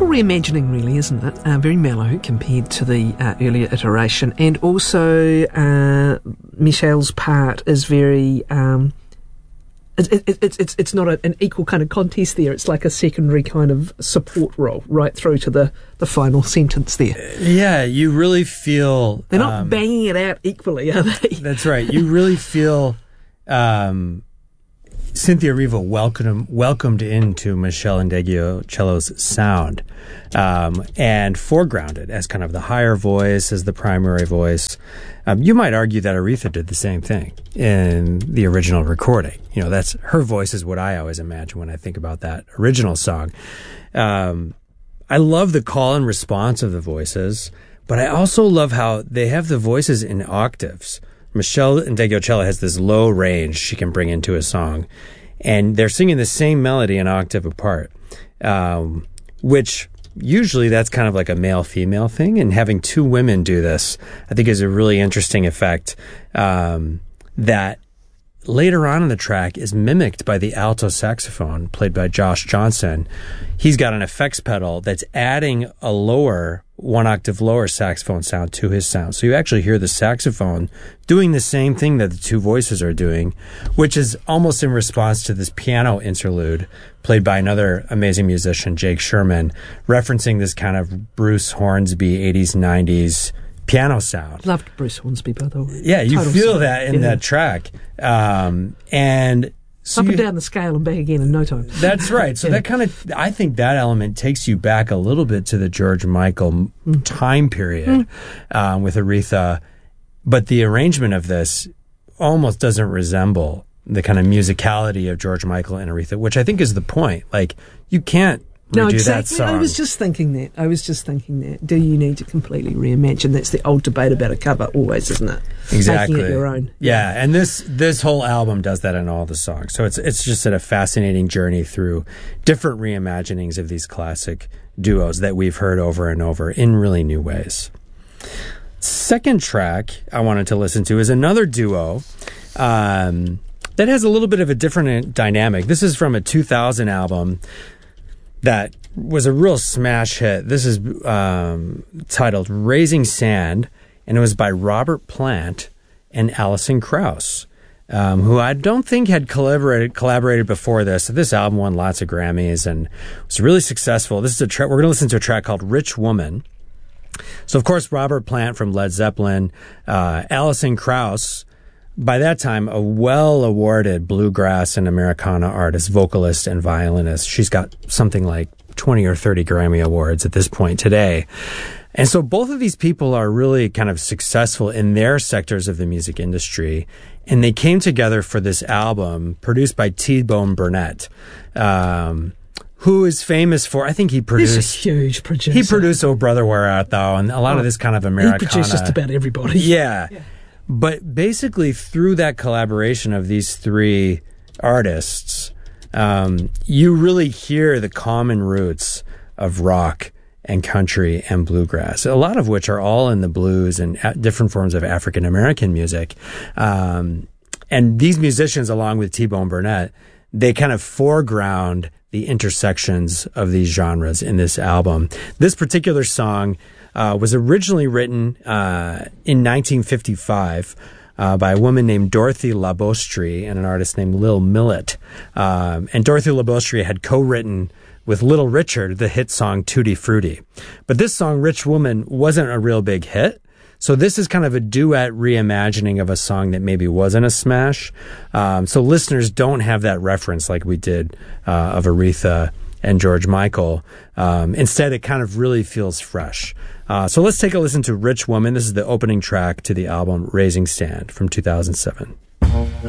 simple reimagining, really, isn't it? Very mellow compared to the earlier iteration. And also, Michelle's part is very... It's not an equal kind of contest there. It's like a secondary kind of support role right through to the final sentence there. Yeah, you really feel... They're not banging it out equally, are they? That's right. You really feel Cynthia Erivo welcomed into Michelle Ndegeocello's sound and foregrounded as kind of the higher voice, as the primary voice. You might argue that Aretha did the same thing in the original recording. You know, that's her voice is what I always imagine when I think about that original song. I love the call and response of the voices, but I also love how they have the voices in octaves. Michelle Ndegeocello has this low range she can bring into a song, and they're singing the same melody an octave apart, which usually that's kind of like a male-female thing, and having two women do this, I think, is a really interesting effect that later on in the track is mimicked by the alto saxophone played by Josh Johnson. He's got an effects pedal that's adding a lower, one octave lower saxophone sound to his sound. So you actually hear the saxophone doing the same thing that the two voices are doing, which is almost in response to this piano interlude played by another amazing musician, Jake Sherman, referencing this kind of Bruce Hornsby 80s, 90s piano sound. Loved Bruce Hornsby, by the way. Yeah, you feel that in that track. And so up and down the scale and back again in no time. That's right. So that kind of, I think that element takes you back a little bit to the George Michael time period with Aretha. But the arrangement of this almost doesn't resemble the kind of musicality of George Michael and Aretha, which I think is the point. Like, you can't redo that song. I was just thinking that. Do you need to completely reimagine? That's the old debate about a cover always, isn't it? Exactly. Making it your own. Yeah, and this whole album does that in all the songs. So it's just a fascinating journey through different reimaginings of these classic duos that we've heard over and over in really new ways. Second track I wanted to listen to is another duo that has a little bit of a different dynamic. This is from a 2000 album that was a real smash hit. This is titled Raising Sand, and it was by Robert Plant and Alison Krauss, who I don't think had collaborated before this. So this album won lots of Grammys and was really successful. This is a track. We're going to listen to a track called Rich Woman. So, of course, Robert Plant from Led Zeppelin, Alison Krauss, by that time, a well-awarded bluegrass and Americana artist, vocalist, and violinist. She's got something like 20 or 30 Grammy Awards at this point today. And so both of these people are really kind of successful in their sectors of the music industry. And they came together for this album produced by T-Bone Burnett, who is famous for, I think he produced... He's a huge producer. He produced Oh Brother Where Art Thou and a lot of this kind of Americana... He produced just about everybody. Yeah. But basically, through that collaboration of these three artists, you really hear the common roots of rock and country and bluegrass, a lot of which are all in the blues and different forms of African American music. And these musicians, along with T-Bone Burnett, they kind of foreground the intersections of these genres in this album. This particular song was originally written in 1955 by a woman named Dorothy Labostrie and an artist named Lil Millet. And Dorothy Labostrie had co-written with Little Richard the hit song Tutti Frutti. But this song, Rich Woman, wasn't a real big hit. So this is kind of a duet reimagining of a song that maybe wasn't a smash. So listeners don't have that reference like we did of Aretha and George Michael. Instead, it kind of really feels fresh. So let's take a listen to Rich Woman. This is the opening track to the album Raising Sand from 2007.